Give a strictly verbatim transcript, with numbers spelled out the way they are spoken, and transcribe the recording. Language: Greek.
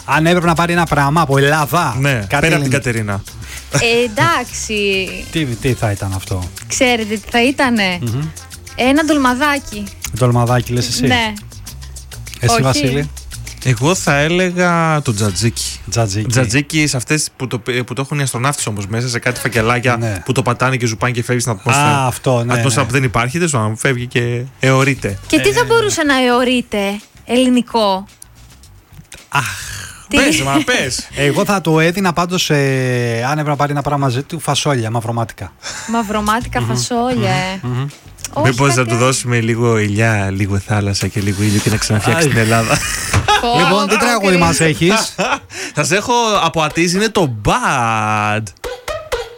Αν έπρεπε να πάρει ένα πράγμα από Ελλάδα. Ναι, πέρα από την Κατερίνα. Ε, εντάξει. τι, τι θα ήταν αυτό? Ξέρετε τι θα ήτανε? Mm-hmm. Ένα ντολμαδάκι. Ντολμαδάκι λες εσύ? Ναι. Εσύ Όχι. Βασίλη? Εγώ θα έλεγα το τζατζίκι. Τζατζίκι. Τζατζίκι σε αυτές που το, που το έχουν οι αστροναύτες όμως μέσα σε κάτι φακελάκια, ναι, που το πατάνε και ζουπάνε και φεύγει στην ατμόσφαιρα. Α, αυτό, ναι. Ατμόσφαιρα, ναι. που δεν υπάρχει, δεν σου φεύγει και αιωρείται. Και τι θα μπορούσε να αιωρείται? Ελληνικό. Αχ. Πες, μα πες. Εγώ θα το έδινα πάντως, ε, αν έπρεπε να πάρει ένα πράγμα μαζί του, φασόλια, μαυρομάτικα. Μαυρομάτικα φασόλια. ε. Μήπως να του δώσουμε λίγο ηλιά, λίγο θάλασσα και λίγο ήλιο και να ξαναφτιάξει την Ελλάδα. Λοιπόν, τι τραγούδι μας έχεις? Θα σε έχω από Αττής, είναι το Bad.